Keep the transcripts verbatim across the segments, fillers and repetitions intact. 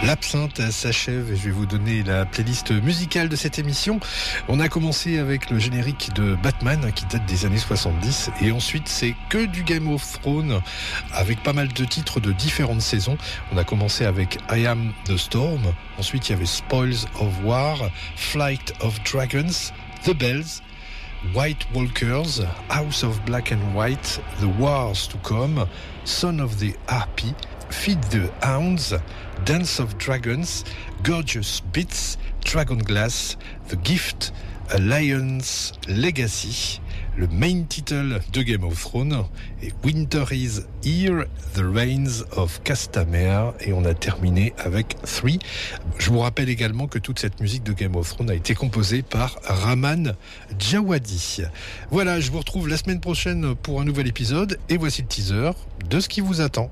L'absinthe s'achève et je vais vous donner la playlist musicale de cette émission. On a commencé avec le générique de Batman qui date des années soixante-dix et ensuite c'est que du Game of Thrones avec pas mal de titres de différentes saisons. On a commencé avec I Am the Storm, ensuite il y avait Spoils of War, Flight of Dragons, The Bells, White Walkers, House of Black and White, The Wars to Come, Son of the Harpy, Feed the Hounds, Dance of Dragons, Gorgeous Bits, Dragon Glass, The Gift, A Lion's Legacy, le main title de Game of Thrones, et Winter is Here, The Reigns of Castamere, et on a terminé avec Three. Je vous rappelle également que toute cette musique de Game of Thrones a été composée par Raman Djawadi. Voilà, je vous retrouve la semaine prochaine pour un nouvel épisode, et voici le teaser de ce qui vous attend.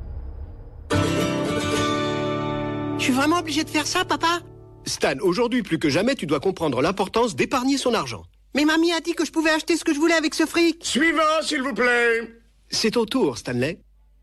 Je suis vraiment obligé de faire ça, papa ? Stan, aujourd'hui plus que jamais, tu dois comprendre l'importance d'épargner son argent. Mais mamie a dit que je pouvais acheter ce que je voulais avec ce fric. Suivant, s'il vous plaît. C'est au tour, Stanley.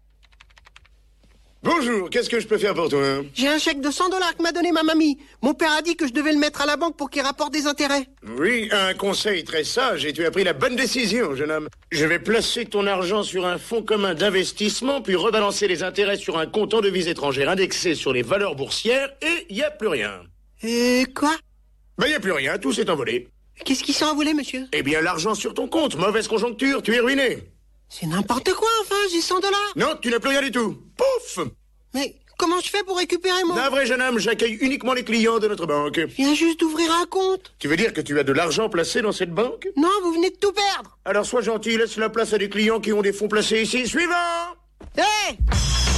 Bonjour, qu'est-ce que je peux faire pour toi ? J'ai un chèque de cent dollars que m'a donné ma mamie. Mon père a dit que je devais le mettre à la banque pour qu'il rapporte des intérêts. Oui, un conseil très sage et tu as pris la bonne décision, jeune homme. Je vais placer ton argent sur un fonds commun d'investissement puis rebalancer les intérêts sur un compte en devises étrangères indexé sur les valeurs boursières et il n'y a plus rien. Euh, quoi ? Ben, il n'y a plus rien, tout s'est envolé. Qu'est-ce qui s'est envolé, monsieur ? Eh bien, l'argent sur ton compte, mauvaise conjoncture, tu es ruiné. C'est n'importe quoi, enfin, j'ai cent dollars. Non, tu n'as plus rien du tout. Pouf ! Mais comment je fais pour récupérer mon... Un vrai jeune homme, j'accueille uniquement les clients de notre banque. Je viens juste d'ouvrir un compte. Tu veux dire que tu as de l'argent placé dans cette banque ? Non, vous venez de tout perdre. Alors sois gentil, laisse la place à des clients qui ont des fonds placés ici. Suivant ! Hé hey